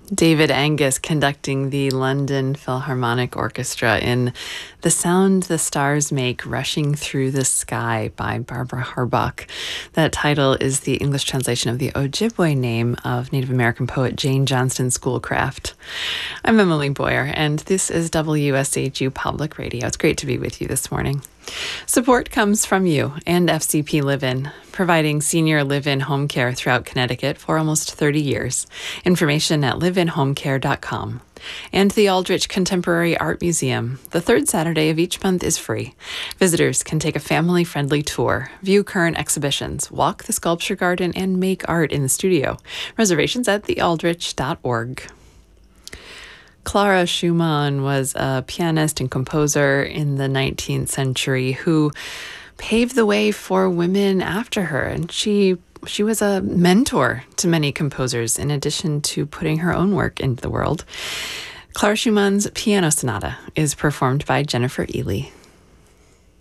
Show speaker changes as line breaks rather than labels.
David Angus conducting the London Philharmonic Orchestra in The Sound the Stars Make Rushing Through the Sky by Barbara Harbach. That title is the English translation of the Ojibwe name of Native American poet Jane Johnston Schoolcraft. I'm Emily Boyer, and this is WSHU Public Radio. It's great to be with you this morning. Support comes from you and FCP Live-In, providing senior live-in home care throughout Connecticut for almost 30 years. Information at liveinhomecare.com. And the Aldrich Contemporary Art Museum. The third Saturday of each month is free. Visitors can take a family-friendly tour, view current exhibitions, walk the sculpture garden, and make art in the studio. Reservations at thealdrich.org. Clara Schumann was a pianist and composer in the 19th century who paved the way for women after her, and she was a mentor to many composers in addition to putting her own work into the world. Clara Schumann's Piano Sonata is performed by Jennifer Ely.